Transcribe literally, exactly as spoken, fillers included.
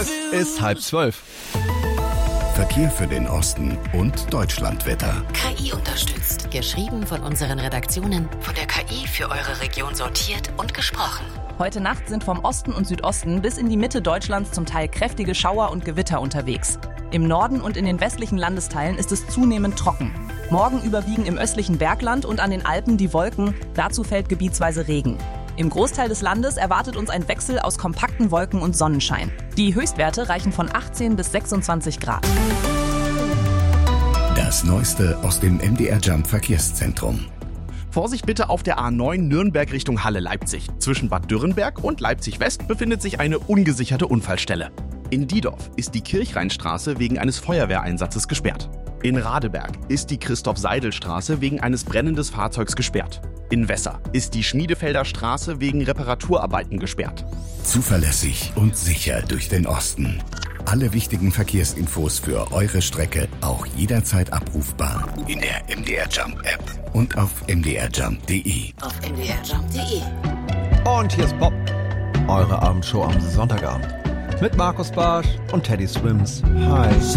Es ist halb zwölf. Verkehr für den Osten und Deutschlandwetter. K I unterstützt. Geschrieben von unseren Redaktionen, von der K I für eure Region sortiert und gesprochen. Heute Nacht sind vom Osten und Südosten bis in die Mitte Deutschlands zum Teil kräftige Schauer und Gewitter unterwegs. Im Norden und in den westlichen Landesteilen ist es zunehmend trocken. Morgen überwiegen im östlichen Bergland und an den Alpen die Wolken, dazu fällt gebietsweise Regen. Im Großteil des Landes erwartet uns ein Wechsel aus kompakten Wolken und Sonnenschein. Die Höchstwerte reichen von achtzehn bis sechsundzwanzig Grad. Das Neueste aus dem M D R Jump Verkehrszentrum. Vorsicht bitte auf der A neun Nürnberg Richtung Halle-Leipzig. Zwischen Bad Dürrenberg und Leipzig-West befindet sich eine ungesicherte Unfallstelle. In Diedorf ist die Kirchrheinstraße wegen eines Feuerwehreinsatzes gesperrt. In Radeberg ist die Christoph-Seidel-Straße wegen eines brennenden Fahrzeugs gesperrt. In Wesser ist die Schmiedefelder Straße wegen Reparaturarbeiten gesperrt. Zuverlässig und sicher durch den Osten. Alle wichtigen Verkehrsinfos für eure Strecke auch jederzeit abrufbar in der M D R Jump App und auf m d r jump punkt d e. Auf m d r jump punkt d e. Und hier ist Bob, eure Abendshow am Sonntagabend. Mit Markus Barsch und Teddy Swims. Hi.